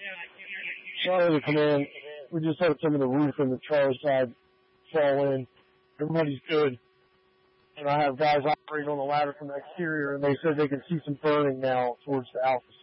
Charlie to come in. We just had some of the roof on the Charlie side fall in. Everybody's good. And I have guys operating on the ladder from the exterior, and they said they can see some burning now towards the Alpha